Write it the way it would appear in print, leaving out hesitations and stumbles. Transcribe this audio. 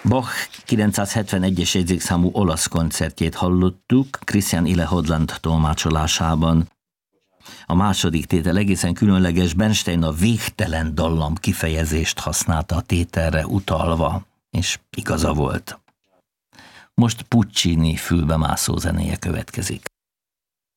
Bach 971-es jegyzékszámú olasz koncertjét hallottuk Christian Ile-Hodland tolmácsolásában. A második tétel egészen különleges, Bernstein a végtelen dallam kifejezést használta a tételre utalva, és igaza volt. Most Puccini fülbemászó zenéje következik.